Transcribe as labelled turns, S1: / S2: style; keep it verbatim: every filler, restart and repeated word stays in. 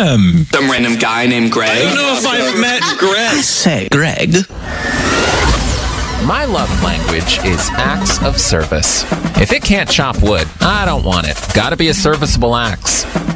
S1: him.
S2: Some random guy named Greg.
S3: I don't know if I've met Greg.
S1: Say, Greg.
S4: My love language is acts of service. If it can't chop wood, I don't want it. Gotta be a serviceable axe.